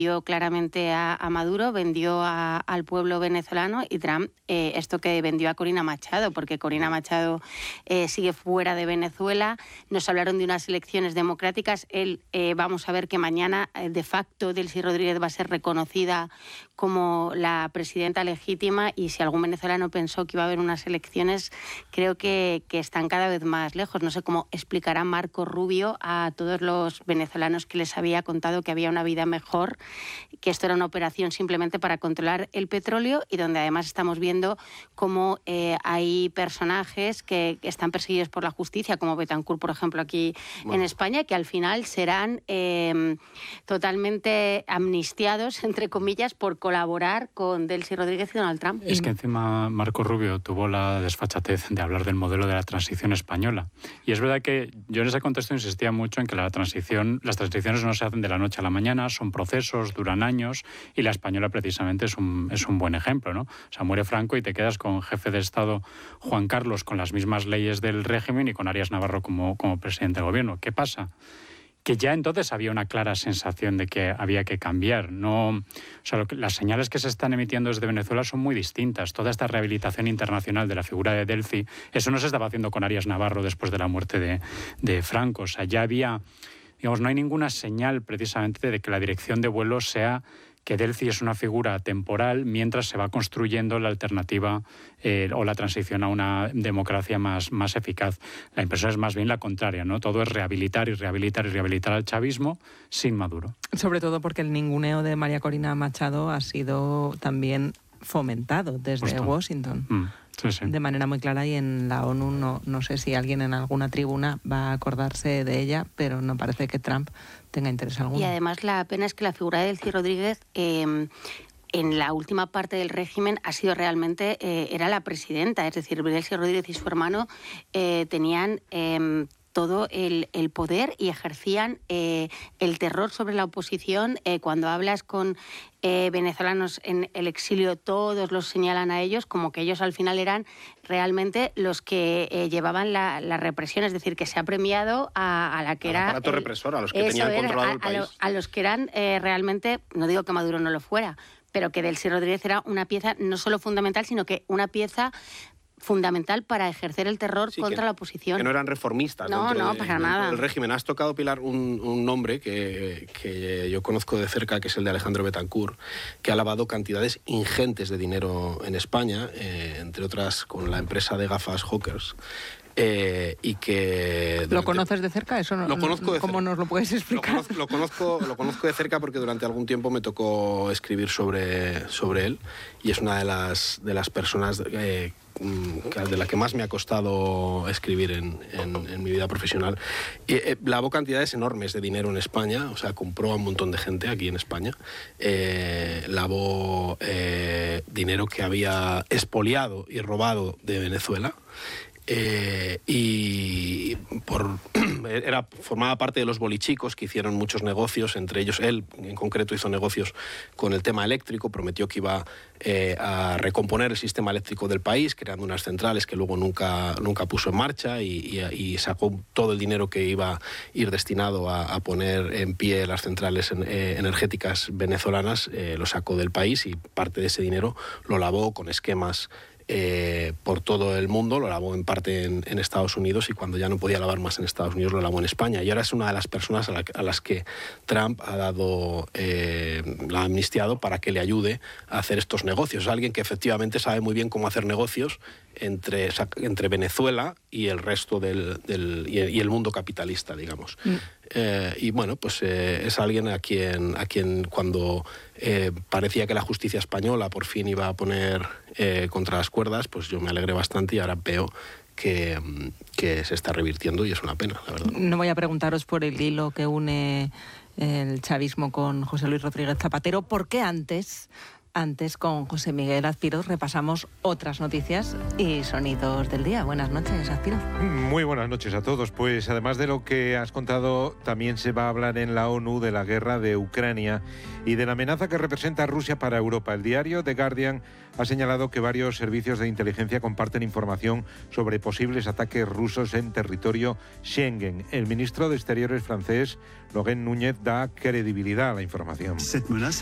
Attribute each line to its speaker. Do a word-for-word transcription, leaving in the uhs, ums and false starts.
Speaker 1: vendió claramente a, a Maduro, vendió a, al pueblo venezolano, y Trump eh, esto que vendió a Corina Machado, porque Corina Machado eh, sigue fuera de Venezuela. Nos hablaron de unas elecciones democráticas. Él, eh, vamos a ver que mañana, eh, de facto, Delcy Rodríguez va a ser reconocida como la presidenta legítima, y si algún venezolano pensó que iba a haber unas elecciones, creo que, que están cada vez más lejos. No sé cómo explicará Marco Rubio a todos los venezolanos que les había contado que había una vida mejor, que esto era una operación simplemente para controlar el petróleo, y donde además estamos viendo cómo eh, hay personajes que están perseguidos por la justicia, como Betancourt, por ejemplo, aquí bueno. en España, que al final serán eh, totalmente amnistiados, entre comillas, por colaborar con Delcy Rodríguez y Donald Trump.
Speaker 2: Es que encima Marco Rubio tuvo la desfachatez de hablar del modelo de la transición española. Y es verdad que yo en ese contexto insistía mucho en que la transición, las transiciones no se hacen de la noche a la mañana, son procesos, duran años, y la española precisamente es un, es un buen ejemplo, ¿no? O sea, muere Franco y te quedas con jefe de Estado Juan Carlos con las mismas leyes del régimen y con Arias Navarro como, como presidente de gobierno. ¿Qué pasa? Que ya entonces había una clara sensación de que había que cambiar. No, o sea, lo que, las señales que se están emitiendo desde Venezuela son muy distintas. Toda esta rehabilitación internacional de la figura de Delcy, eso no se estaba haciendo con Arias Navarro después de la muerte de, de Franco. O sea, ya había, digamos, no hay ninguna señal precisamente de que la dirección de vuelo sea que Delcy es una figura temporal mientras se va construyendo la alternativa eh, o la transición a una democracia más, más eficaz. La impresión es más bien la contraria, ¿no? Todo es rehabilitar y rehabilitar y rehabilitar al chavismo sin Maduro.
Speaker 3: Sobre todo porque el ninguneo de María Corina Machado ha sido también fomentado desde Justo. Washington. Mm. Sí, sí. De manera muy clara, y en la ONU no, no sé si alguien en alguna tribuna va a acordarse de ella, pero no parece que Trump tenga interés alguno.
Speaker 1: Y además la pena es que la figura de Delcy Rodríguez eh, en la última parte del régimen ha sido realmente, eh, era la presidenta, es decir, Delcy Rodríguez y su hermano eh, tenían Eh, todo el, el poder y ejercían eh, el terror sobre la oposición. Eh, cuando hablas con eh, venezolanos en el exilio, todos los señalan a ellos como que ellos al final eran realmente los que eh, llevaban la, la represión, es decir, que se ha premiado a, a la que
Speaker 4: al
Speaker 1: era...
Speaker 4: aparato
Speaker 1: el,
Speaker 4: represor, a los que tenían
Speaker 1: era,
Speaker 4: controlado
Speaker 1: a,
Speaker 4: el país.
Speaker 1: A, lo, a los que eran eh, realmente, no digo que Maduro no lo fuera, pero que Delcy Rodríguez era una pieza no solo fundamental, sino que una pieza fundamental para ejercer el terror sí, contra
Speaker 4: que,
Speaker 1: la oposición.
Speaker 4: Que no eran reformistas.
Speaker 1: No, no,
Speaker 4: de,
Speaker 1: para nada.
Speaker 4: Del régimen. Has tocado, Pilar, un, un nombre que, que yo conozco de cerca, que es el de Alejandro Betancourt, que ha lavado cantidades ingentes de dinero en España, eh, entre otras con la empresa de gafas Hawkers. Eh, y que... Durante...
Speaker 3: ¿Lo conoces de cerca? Eso no,
Speaker 4: lo conozco de
Speaker 3: ¿Cómo
Speaker 4: cerca.
Speaker 3: nos lo puedes explicar?
Speaker 4: Lo conozco, lo, conozco, lo conozco de cerca porque durante algún tiempo me tocó escribir sobre, sobre él, y es una de las, de las personas eh, de la que más me ha costado escribir en, en, en mi vida profesional. Y, eh, lavó cantidades enormes de dinero en España, o sea, compró a un montón de gente aquí en España, eh, lavó eh, dinero que había expoliado y robado de Venezuela. Eh, y por, era, formaba parte de los bolichicos que hicieron muchos negocios, entre ellos él en concreto hizo negocios con el tema eléctrico, prometió que iba eh, a recomponer el sistema eléctrico del país, creando unas centrales que luego nunca, nunca puso en marcha, y, y, y sacó todo el dinero que iba a ir destinado a, a poner en pie las centrales en, eh, energéticas venezolanas, eh, lo sacó del país, y parte de ese dinero lo lavó con esquemas Eh, por todo el mundo, lo lavó en parte en, en Estados Unidos, y cuando ya no podía lavar más en Estados Unidos lo lavó en España, y ahora es una de las personas a, la, a las que Trump ha dado, eh, la ha amnistiado para que le ayude a hacer estos negocios. Es alguien que efectivamente sabe muy bien cómo hacer negocios entre, entre Venezuela y el resto del, del y, el, y el mundo capitalista, digamos. Mm. Eh, y bueno, pues eh, es alguien a quien, a quien cuando eh, parecía que la justicia española por fin iba a poner eh, contra las cuerdas, pues yo me alegré bastante, y ahora veo que, que se está revirtiendo, y es una pena, la verdad.
Speaker 3: No voy a preguntaros por el hilo que une el chavismo con José Luis Rodríguez Zapatero, porque antes Antes, con José Miguel Azpiroz, repasamos otras noticias y sonidos del día. Buenas noches, Azpiroz.
Speaker 5: Muy buenas noches a todos. Pues además de lo que has contado, también se va a hablar en la ONU de la guerra de Ucrania y de la amenaza que representa Rusia para Europa. El diario The Guardian ha señalado que varios servicios de inteligencia comparten información sobre posibles ataques rusos en territorio Schengen. El ministro de Exteriores francés, Laurent Nunez, da credibilidad a la información.